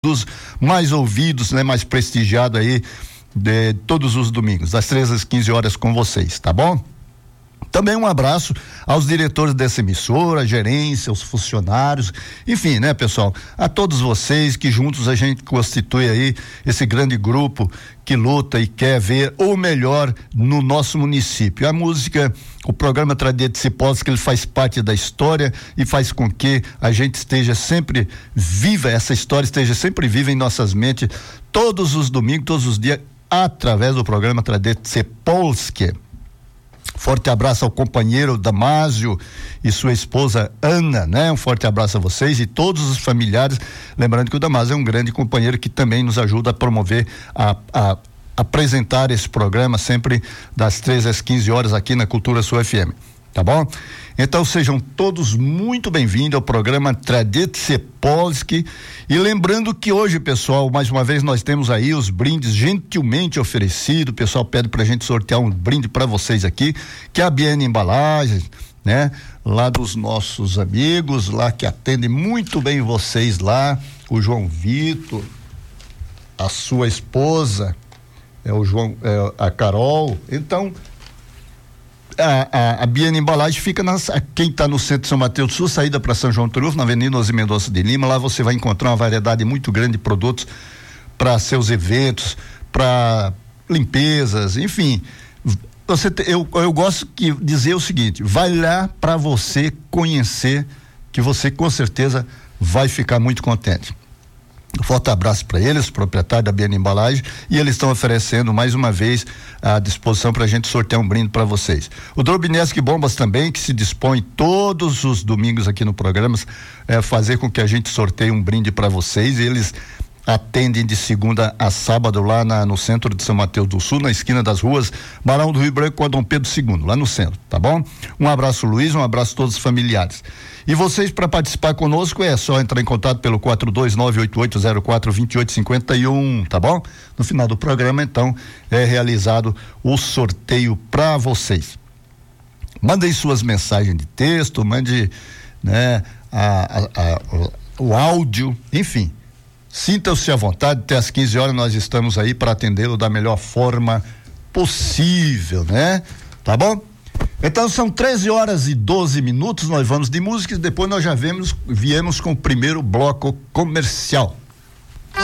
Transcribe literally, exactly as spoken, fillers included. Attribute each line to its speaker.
Speaker 1: dos mais ouvidos, né, mais prestigiado aí de todos os domingos, das treze às quinze horas com vocês, tá bom? Também um abraço aos diretores dessa emissora, a gerência, os funcionários, enfim, né, pessoal, a todos vocês que juntos a gente constitui aí esse grande grupo que luta e quer ver o melhor no nosso município. A música, o programa Traditse-Polski, ele faz parte da história e faz com que a gente esteja sempre viva, essa história esteja sempre viva em nossas mentes, todos os domingos, todos os dias, através do programa Traditse-Polski. Forte abraço ao companheiro Damásio e sua esposa Ana, né? Um forte abraço a vocês e todos os familiares. Lembrando que o Damásio é um grande companheiro que também nos ajuda a promover, a, a apresentar esse programa sempre das treze às quinze horas aqui na Cultura Sul F M. Tá bom? Então sejam todos muito bem-vindos ao programa Traditse-Polski. E lembrando que hoje, pessoal, mais uma vez nós temos aí os brindes gentilmente oferecidos. O pessoal pede pra gente sortear um brinde para vocês aqui, que é a Biene Embalagens, né? Lá dos nossos amigos, lá que atendem muito bem vocês lá, o João Vitor, a sua esposa, é o João, é a Carol. Então, A, a, a Biene Embalagem fica na, quem está no centro de São Mateus do Sul, saída para São João do Trufo, na Avenida Ozzy Mendonça de Lima. Lá você vai encontrar uma variedade muito grande de produtos para seus eventos, para limpezas, enfim. Você te, eu, eu gosto de dizer o seguinte: vai lá para você conhecer, que você com certeza vai ficar muito contente. Um forte abraço para eles, proprietário da Biene Embalagem, e eles estão oferecendo mais uma vez à disposição para a gente sortear um brinde para vocês. O Drobineski Bombas também, que se dispõe todos os domingos aqui no programa, é, fazer com que a gente sorteie um brinde para vocês. Eles atendem de segunda a sábado lá na, no centro de São Mateus do Sul, na esquina das ruas Barão do Rio Branco com a Dom Pedro segundo, lá no centro, tá bom? Um abraço, Luiz, um abraço a todos os familiares. E vocês, para participar conosco, é só entrar em contato pelo quatro dois nove oito oito zero quatro dois oito cinco um, tá bom? No final do programa, então, é realizado o sorteio para vocês. Mandem suas mensagens de texto, mande, né, a, a, a, o áudio, enfim. Sintam-se à vontade, até às quinze horas nós estamos aí para atendê-lo da melhor forma possível, né? Tá bom? Então são treze horas e doze minutos, nós vamos de música e depois nós já vemos, viemos com o primeiro bloco comercial.